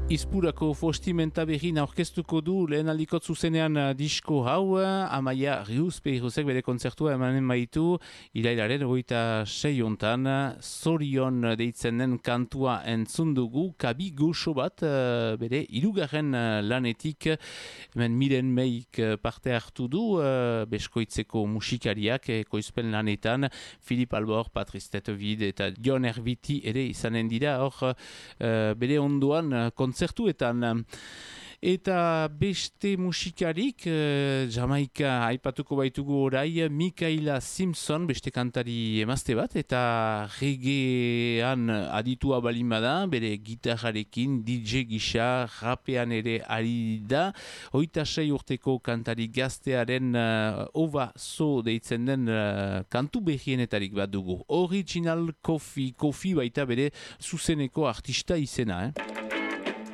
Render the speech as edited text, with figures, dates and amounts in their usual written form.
Izpurako Fostimenta berrin aurkeztuko du lehen aldikot zuzenean disko hau, Amaia Rius-Peiruzek bere kontzertua emanen baitu, irailaren 26 hontan, Zorion deitzen den kantua entzundugu, kabi goxo bat, bere hirugarren lanetik, hemen Miren Meik parte hartu du, beskoitzeko musikariak, ekoizpen lanetan, Philippe Albor, Patrice Tetevide eta Jon Erviti ere izanen dira, hor bere ondoan kontzertuetan. Eta beste musikarik, Jamaika aipatuko baitugu orai, Mikaela Simpson, beste kantari emazte bat, eta reggaean aditua balin bada, bere gitarrarekin, DJ gisa, rapean ere ari da, 26 urteko kantari gaztearen Ova So deitzen den kantu behienetarik bat dugu. Original Coffee baita bere zuzeneko artista izena,